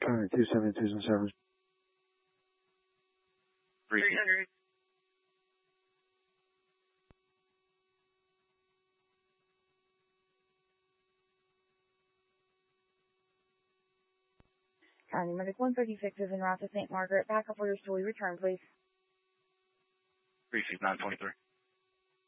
Sorry, 27277. 300. County Medic 136 is en route to St. Margaret. Backup orders till we return, please. 36923.